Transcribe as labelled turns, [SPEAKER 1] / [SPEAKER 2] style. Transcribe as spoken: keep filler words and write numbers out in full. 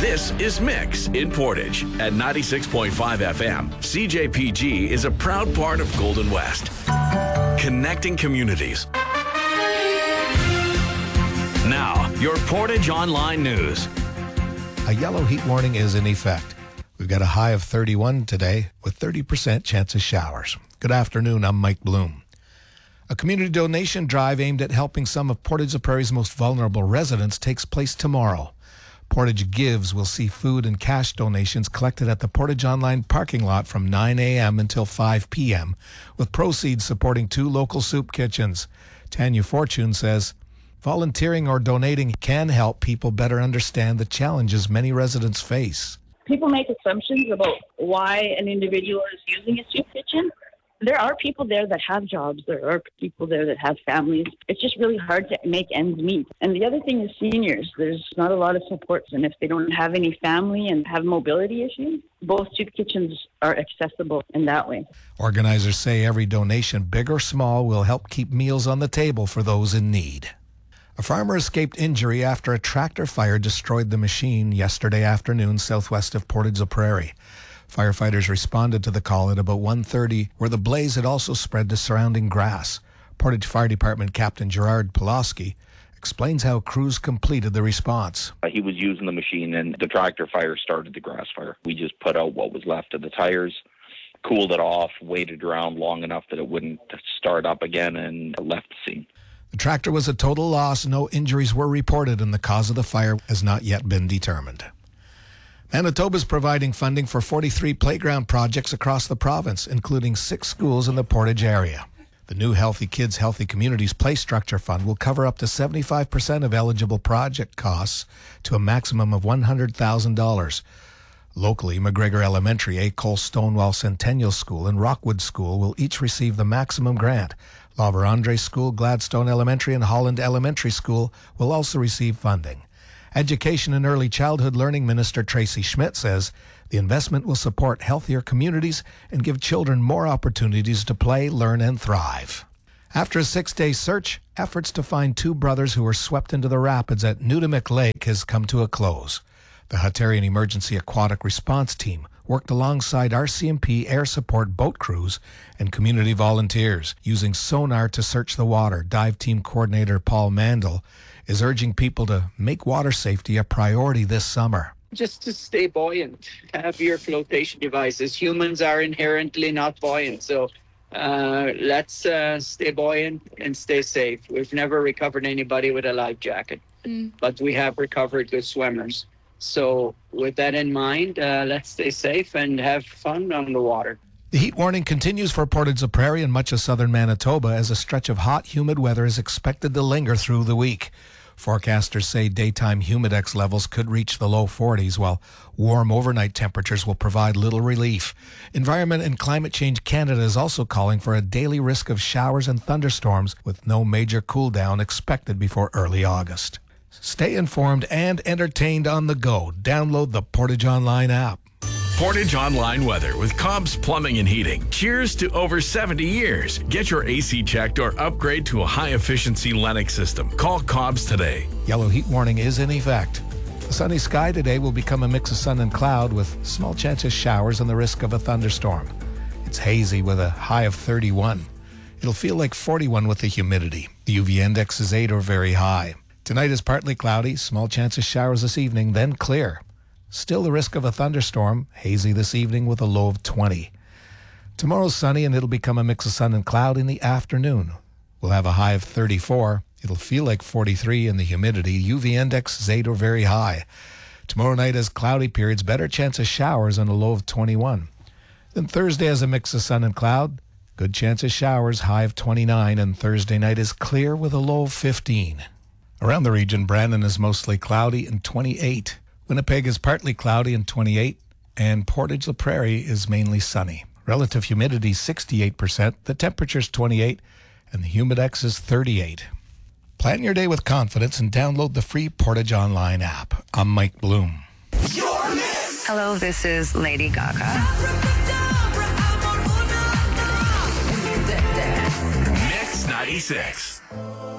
[SPEAKER 1] This is Mix in Portage at ninety-six point five F M. C J P G is a proud part of Golden West, connecting communities. Now, your Portage Online News.
[SPEAKER 2] A yellow heat warning is in effect. We've got a high of thirty-one today with thirty percent chance of showers. Good afternoon, I'm Mike Bloom. A community donation drive aimed at helping some of Portage la Prairie's most vulnerable residents takes place tomorrow. Portage Gives will see food and cash donations collected at the Portage Online parking lot from nine a.m. until five p.m., with proceeds supporting two local soup kitchens. Tanya Fortune says, volunteering or donating can help people better understand the challenges many residents face.
[SPEAKER 3] People make assumptions about why an individual is using a soup kitchen. There are people there that have jobs. There are people there that have families. It's just really hard to make ends meet. And the other thing is seniors. There's not a lot of supports. And if they don't have any family and have mobility issues, both soup kitchens are accessible in that way.
[SPEAKER 2] Organizers say every donation, big or small, will help keep meals on the table for those in need. A farmer escaped injury after a tractor fire destroyed the machine yesterday afternoon southwest of Portage la Prairie. Firefighters responded to the call at about one thirty, where the blaze had also spread to surrounding grass. Portage Fire Department Captain Gerard Pulaski explains how crews completed the response.
[SPEAKER 4] Uh, he was using the machine and the tractor fire started the grass fire. We just put out what was left of the tires, cooled it off, waited around long enough that it wouldn't start up again, and left the scene.
[SPEAKER 2] The tractor was a total loss. No injuries were reported, and the cause of the fire has not yet been determined. Manitoba is providing funding for forty-three playground projects across the province, including six schools in the Portage area. The new Healthy Kids, Healthy Communities Play Structure Fund will cover up to seventy-five percent of eligible project costs to a maximum of one hundred thousand dollars. Locally, McGregor Elementary, A. Cole Stonewall Centennial School, and Rockwood School will each receive the maximum grant. La Vérendrye School, Gladstone Elementary, and Holland Elementary School will also receive funding. Education and Early Childhood Learning Minister Tracy Schmidt says the investment will support healthier communities and give children more opportunities to play, learn, and thrive. After a six-day search, efforts to find two brothers who were swept into the rapids at Nudimick Lake has come to a close. The Hatarian Emergency Aquatic Response Team worked alongside R C M P air support boat crews and community volunteers using sonar to search the water. Dive Team Coordinator Paul Mandel is urging people to make water safety a priority this summer.
[SPEAKER 5] Just to stay buoyant, have your flotation devices. Humans are inherently not buoyant, so uh, let's uh, stay buoyant and stay safe. We've never recovered anybody with a life jacket, mm. but we have recovered good swimmers. So with that in mind, uh, let's stay safe and have fun on the water.
[SPEAKER 2] The heat warning continues for Portage la Prairie and much of southern Manitoba as a stretch of hot, humid weather is expected to linger through the week. Forecasters say daytime humidex levels could reach the low forties, while warm overnight temperatures will provide little relief. Environment and Climate Change Canada is also calling for a daily risk of showers and thunderstorms with no major cool down expected before early August. Stay informed and entertained on the go. Download the Portage Online app.
[SPEAKER 1] Portage Online Weather with Cobb's Plumbing and Heating. Cheers to over seventy years. Get your A C checked or upgrade to a high-efficiency Lennox system. Call Cobb's today.
[SPEAKER 2] Yellow heat warning is in effect. The sunny sky today will become a mix of sun and cloud with small chance of showers and the risk of a thunderstorm. It's hazy with a high of thirty-one. It'll feel like forty-one with the humidity. The U V index is eight or very high. Tonight is partly cloudy, small chance of showers this evening, then clear. Still the risk of a thunderstorm, hazy this evening with a low of twenty. Tomorrow's sunny and it'll become a mix of sun and cloud in the afternoon. We'll have a high of thirty-four. It'll feel like forty-three in the humidity. U V index is eight or very high. Tomorrow night has cloudy periods, better chance of showers and a low of twenty-one. Then Thursday has a mix of sun and cloud. Good chance of showers, high of twenty-nine. And Thursday night is clear with a low of fifteen. Around the region, Brandon is mostly cloudy and twenty-eight. Winnipeg is partly cloudy and twenty-eight, and Portage la Prairie is mainly sunny. Relative humidity sixty-eight percent, the temperature's twenty-eight, and the humidex is thirty-eight. Plan your day with confidence and download the free Portage Online app. I'm Mike Bloom.
[SPEAKER 6] Hello, this is Lady Gaga.
[SPEAKER 1] Mix ninety-six.